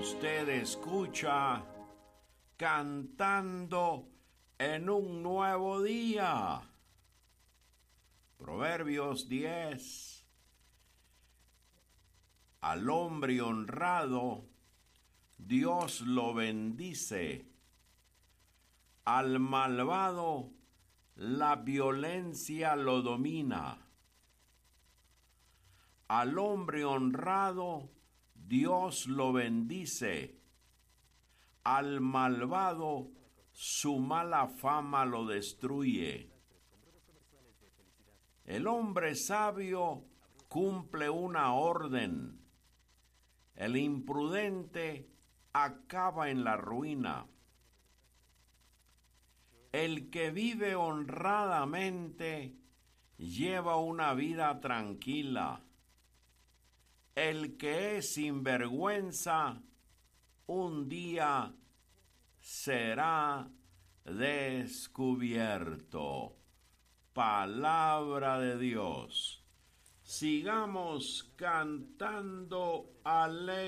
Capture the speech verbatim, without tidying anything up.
usted escucha cantando en un nuevo día. Proverbios diez. Al hombre honrado, Dios lo bendice. Al malvado, la violencia lo domina. Al hombre honrado, Dios lo bendice. Al malvado, su mala fama lo destruye. El hombre sabio cumple una orden. El imprudente acaba en la ruina. El que vive honradamente lleva una vida tranquila. El que es sinvergüenza un día será descubierto. Palabra de Dios. Sigamos cantando alegremente.